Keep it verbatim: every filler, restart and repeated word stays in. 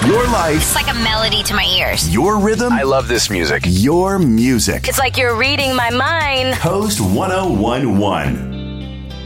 Your life. It's like a melody to my ears. Your rhythm. I love this music. Your music. It's like you're reading my mind. Coast one oh one point one.